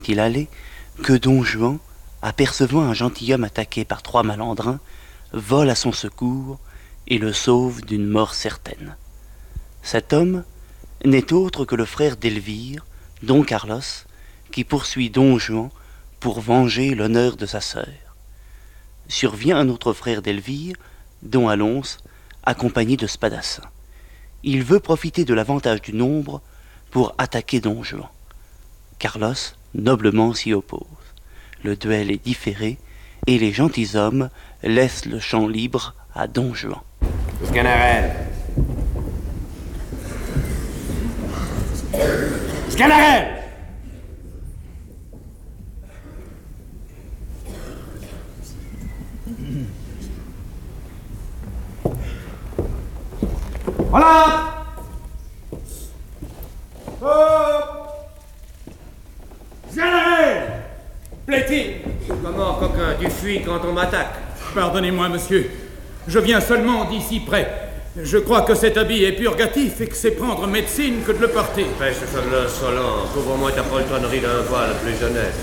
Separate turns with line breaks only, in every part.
Il allait que Don Juan, apercevant un gentilhomme attaqué par 3 malandrins, vole à son secours et le sauve d'une mort certaine. Cet homme n'est autre que le frère d'Elvire, Don Carlos, qui poursuit Don Juan pour venger l'honneur de sa sœur. Survient un autre frère d'Elvire, Don Alonso, accompagné de Spadassin. Il veut profiter de l'avantage du nombre pour attaquer Don Juan. Carlos noblement s'y oppose. Le duel est différé et les gentilshommes laissent le champ libre à Don Juan.
Sganarelle. Sganarelle! Voilà! Oh! Sganarelle!
Plaît-il?
Comment, coquin, tu fuis quand on m'attaque?
Pardonnez-moi, monsieur. Je viens seulement d'ici près. Je crois que cet habit est purgatif et que c'est prendre médecine que de le porter.
Pêche comme l'insolent. Couvre-moi ta poltronnerie d'un voile plus honnête.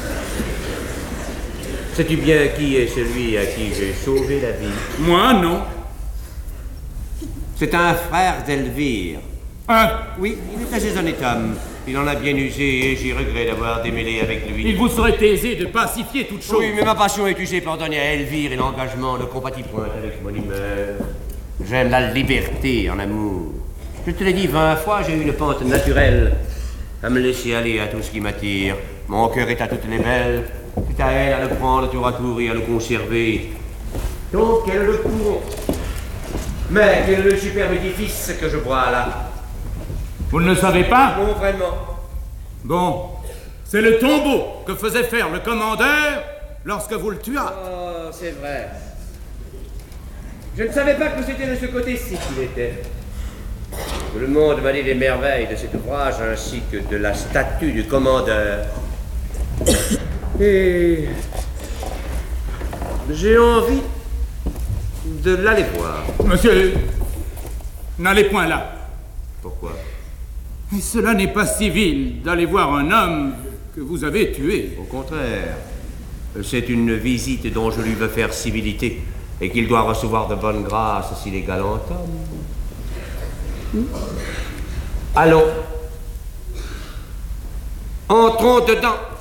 Sais-tu bien qui est celui à qui j'ai sauvé la vie?
Moi, non.
C'est un frère d'Elvire.
Hein?
Oui, il est assez honnête homme. Il en a bien usé et j'y regrette d'avoir démêlé avec lui.
Il vous serait aisé de pacifier toute chose.
Oui, mais ma passion est usée pour donner à Elvire et l'engagement ne compatit point avec mon humeur. J'aime la liberté en amour. Je te l'ai dit 20 fois, j'ai une pente naturelle à me laisser aller à tout ce qui m'attire. Mon cœur est à toutes les belles. C'est à elle à le prendre tour à tour et à le conserver. Donc, quel est le courant? Mais quel est le superbe édifice que je vois là?
Vous ne le savez pas?
Non, vraiment.
Bon, c'est le tombeau que faisait faire le commandeur lorsque vous le tuâtes.
Oh, c'est vrai. Je ne savais pas que c'était de ce côté-ci qu'il était. Tout le monde m'a dit les merveilles de cet ouvrage ainsi que de la statue du commandeur. Et j'ai envie de l'aller voir.
Monsieur, n'allez point là.
Pourquoi?
Et cela n'est pas civil d'aller voir un homme que vous avez tué.
Au contraire, c'est une visite dont je lui veux faire civilité et qu'il doit recevoir de bonne grâce s'il est galant homme. Allons. Entrons dedans.